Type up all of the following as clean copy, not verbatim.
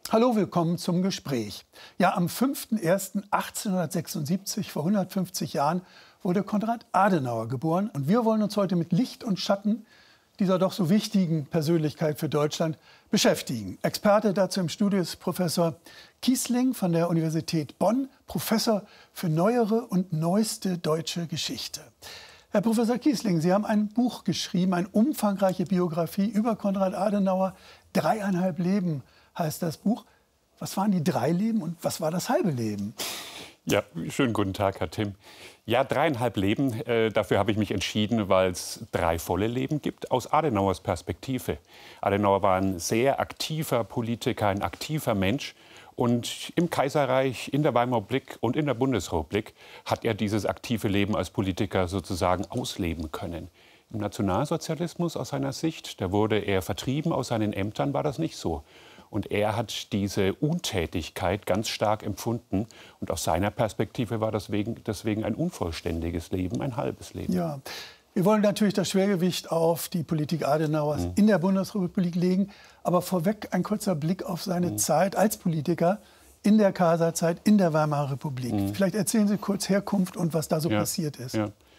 Hallo, willkommen zum Gespräch. Ja, am 5.01.1876, vor 150 Jahren, wurde Konrad Adenauer geboren. Und wir wollen uns heute mit Licht und Schatten dieser doch so wichtigen Persönlichkeit für Deutschland beschäftigen. Experte dazu im Studio ist Professor Kiesling von der Universität Bonn, Professor für neuere und neueste deutsche Geschichte. Herr Professor Kiesling, Sie haben ein Buch geschrieben, eine umfangreiche Biografie über Konrad Adenauer. 3,5 Leben heißt das Buch. Was waren die 3 Leben und was war das halbe Leben? Ja, schönen guten Tag, Herr Timm. Ja, 3,5 Leben, dafür habe ich mich entschieden, weil es 3 volle Leben gibt, aus Adenauers Perspektive. Adenauer war ein sehr aktiver Politiker, ein aktiver Mensch. Und im Kaiserreich, in der Weimarer Republik und in der Bundesrepublik hat er dieses aktive Leben als Politiker sozusagen ausleben können. Im Nationalsozialismus aus seiner Sicht, da wurde er vertrieben aus seinen Ämtern, war das nicht so. Und er hat diese Untätigkeit ganz stark empfunden. Und aus seiner Perspektive war das deswegen ein unvollständiges Leben, ein halbes Leben. Ja, wir wollen natürlich das Schwergewicht auf die Politik Adenauers in der Bundesrepublik legen. Aber vorweg ein kurzer Blick auf seine Zeit als Politiker in der Kaiserzeit, in der Weimarer Republik. Vielleicht erzählen Sie kurz Herkunft und was da so passiert ist.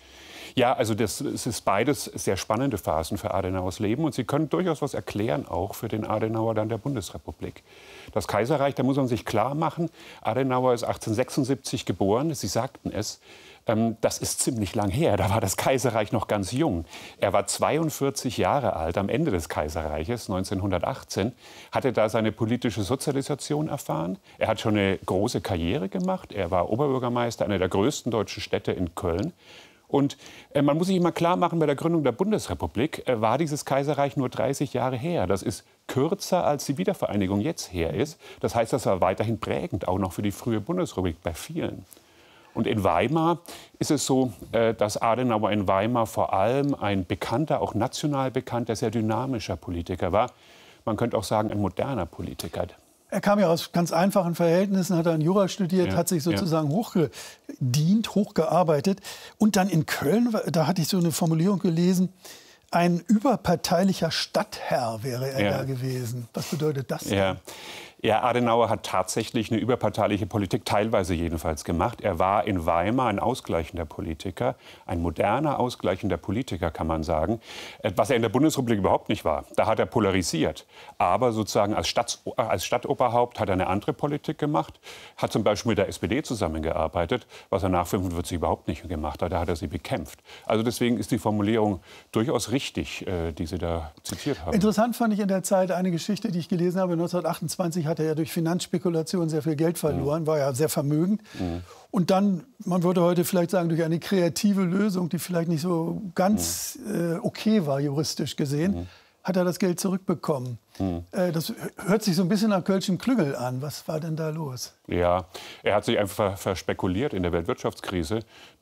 Ja, also es ist beides sehr spannende Phasen für Adenauers Leben. Und Sie können durchaus was erklären, auch für den Adenauer dann der Bundesrepublik. Das Kaiserreich, da muss man sich klar machen, Adenauer ist 1876 geboren, Sie sagten es. Das ist ziemlich lang her, da war das Kaiserreich noch ganz jung. Er war 42 Jahre alt am Ende des Kaiserreiches, 1918, hatte da seine politische Sozialisation erfahren. Er hat schon eine große Karriere gemacht. Er war Oberbürgermeister einer der größten deutschen Städte in Köln. Und man muss sich immer klar machen, bei der Gründung der Bundesrepublik war dieses Kaiserreich nur 30 Jahre her. Das ist kürzer, als die Wiedervereinigung jetzt her ist. Das heißt, das war weiterhin prägend, auch noch für die frühe Bundesrepublik bei vielen. Und in Weimar ist es so, dass Adenauer in Weimar vor allem ein bekannter, auch national bekannter, sehr dynamischer Politiker war. Man könnte auch sagen, ein moderner Politiker. Er kam ja aus ganz einfachen Verhältnissen, hat dann Jura studiert, hat sich sozusagen hochgedient, hochgearbeitet. Und dann in Köln, da hatte ich so eine Formulierung gelesen, ein überparteilicher Stadtherr wäre er da gewesen. Was bedeutet das denn? Ja, Adenauer hat tatsächlich eine überparteiliche Politik, teilweise jedenfalls, gemacht. Er war in Weimar ein ausgleichender Politiker, ein moderner ausgleichender Politiker, kann man sagen, was er in der Bundesrepublik überhaupt nicht war. Da hat er polarisiert. Aber sozusagen als Stadtoberhaupt hat er eine andere Politik gemacht, hat zum Beispiel mit der SPD zusammengearbeitet, was er nach 1945 überhaupt nicht gemacht hat. Da hat er sie bekämpft. Also deswegen ist die Formulierung durchaus richtig, die Sie da zitiert haben. Interessant fand ich in der Zeit eine Geschichte, die ich gelesen habe. 1928 hat er ja durch Finanzspekulation sehr viel Geld verloren, war ja sehr vermögend. Und dann, man würde heute vielleicht sagen, durch eine kreative Lösung, die vielleicht nicht so ganz okay war, juristisch gesehen, hat er das Geld zurückbekommen. Das hört sich so ein bisschen nach Kölschem Klüngel an. Was war denn da los? Ja, er hat sich einfach verspekuliert in der Weltwirtschaftskrise.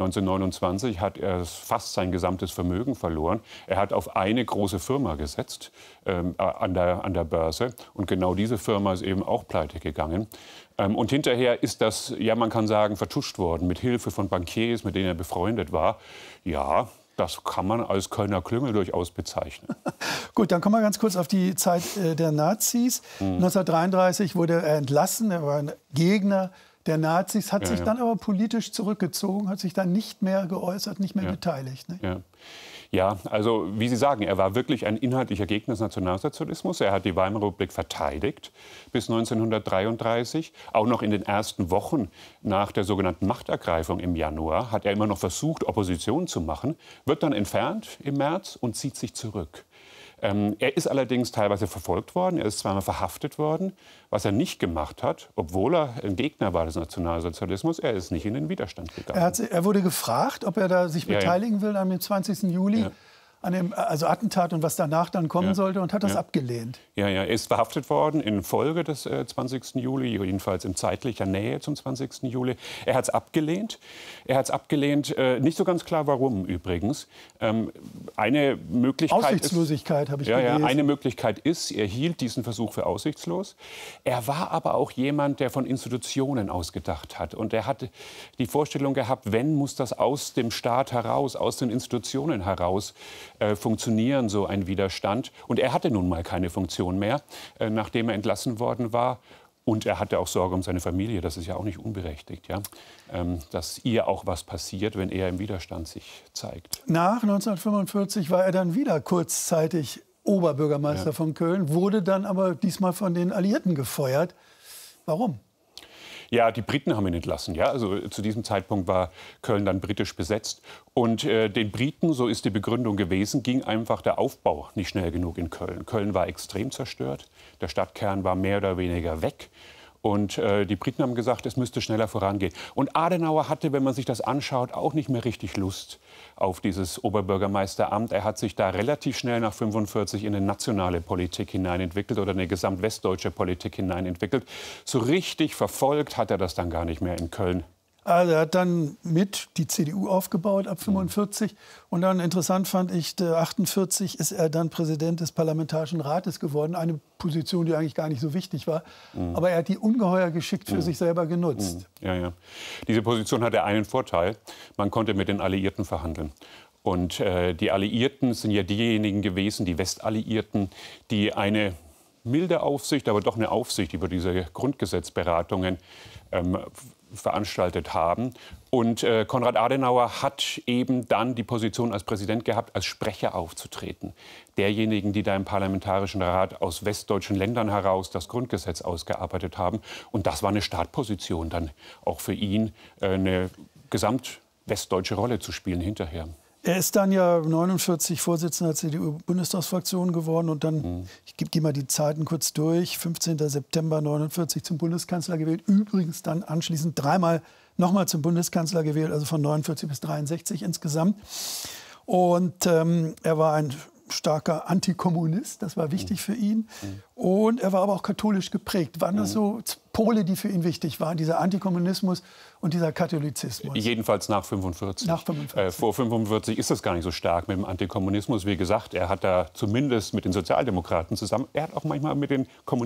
1929 hat er fast sein gesamtes Vermögen verloren. Er hat auf eine große Firma gesetzt an der Börse. Und genau diese Firma ist eben auch pleite gegangen. Und hinterher ist das, ja, man kann sagen, vertuscht worden mit Hilfe von Bankiers, mit denen er befreundet war. Ja, das kann man als Kölner Klüngel durchaus bezeichnen. Gut, dann kommen wir ganz kurz auf die Zeit der Nazis. 1933 wurde er entlassen, er war ein Gegner der Nazis, hat sich dann aber politisch zurückgezogen, hat sich dann nicht mehr geäußert, nicht mehr beteiligt. Ne? Ja, also wie Sie sagen, er war wirklich ein inhaltlicher Gegner des Nationalsozialismus. Er hat die Weimarer Republik verteidigt bis 1933. Auch noch in den ersten Wochen nach der sogenannten Machtergreifung im Januar hat er immer noch versucht, Opposition zu machen, wird dann entfernt im März und zieht sich zurück. Er ist allerdings teilweise verfolgt worden, er ist zweimal verhaftet worden. Was er nicht gemacht hat, obwohl er ein Gegner war des Nationalsozialismus, er ist nicht in den Widerstand gegangen. Er wurde gefragt, ob er da sich beteiligen will am 20. Juli. An dem Attentat und was danach dann kommen sollte, und hat das abgelehnt. Ja, er ist verhaftet worden in Folge des 20. Juli, jedenfalls in zeitlicher Nähe zum 20. Juli. Er hat es abgelehnt. Nicht so ganz klar, warum übrigens. Eine Möglichkeit Aussichtslosigkeit habe ich gelesen. Eine Möglichkeit ist, er hielt diesen Versuch für aussichtslos. Er war aber auch jemand, der von Institutionen ausgedacht hat. Und er hat die Vorstellung gehabt, wenn, muss das aus dem Staat heraus, aus den Institutionen heraus funktionieren, so ein Widerstand. Und er hatte nun mal keine Funktion mehr, nachdem er entlassen worden war. Und er hatte auch Sorge um seine Familie, das ist ja auch nicht unberechtigt, ja? Dass ihr auch was passiert, wenn er im Widerstand sich zeigt. Nach 1945 war er dann wieder kurzzeitig Oberbürgermeister von Köln, wurde dann aber diesmal von den Alliierten gefeuert. Warum? Ja, die Briten haben ihn entlassen. Ja? Also zu diesem Zeitpunkt war Köln dann britisch besetzt. Und den Briten, so ist die Begründung gewesen, ging einfach der Aufbau nicht schnell genug in Köln. Köln war extrem zerstört. Der Stadtkern war mehr oder weniger weg. Und die Briten haben gesagt, es müsste schneller vorangehen. Und Adenauer hatte, wenn man sich das anschaut, auch nicht mehr richtig Lust auf dieses Oberbürgermeisteramt. Er hat sich da relativ schnell nach 1945 in eine nationale Politik hineinentwickelt oder eine gesamtwestdeutsche Politik hineinentwickelt. So richtig verfolgt hat er das dann gar nicht mehr in Köln. Also er hat dann mit die CDU aufgebaut ab 45 und dann interessant fand ich, 48 ist er dann Präsident des Parlamentarischen Rates geworden, eine Position, die eigentlich gar nicht so wichtig war, aber er hat die ungeheuer geschickt für sich selber genutzt. Ja, ja. Diese Position hatte einen Vorteil, man konnte mit den Alliierten verhandeln. Und die Alliierten sind ja diejenigen gewesen, die Westalliierten, die eine milde Aufsicht, aber doch eine Aufsicht über diese Grundgesetzberatungen veranstaltet haben. Und Konrad Adenauer hat eben dann die Position als Präsident gehabt, als Sprecher aufzutreten. Derjenigen, die da im Parlamentarischen Rat aus westdeutschen Ländern heraus das Grundgesetz ausgearbeitet haben. Und das war eine Startposition dann auch für ihn, eine gesamtwestdeutsche Rolle zu spielen hinterher. Er ist dann ja 49 Vorsitzender der CDU-Bundestagsfraktion geworden und dann, ich gebe mal die Zeiten kurz durch, 15. September 49 zum Bundeskanzler gewählt, übrigens dann anschließend dreimal nochmal zum Bundeskanzler gewählt, also von 49 bis 63 insgesamt. Und er war ein starker Antikommunist, das war wichtig für ihn. Und er war aber auch katholisch geprägt. Waren das so Pole, die für ihn wichtig waren, dieser Antikommunismus und dieser Katholizismus? Jedenfalls nach 45. Nach 45. Vor 45 ist das gar nicht so stark mit dem Antikommunismus. Wie gesagt, er hat da zumindest mit den Sozialdemokraten zusammen, er hat auch manchmal mit den Kommunisten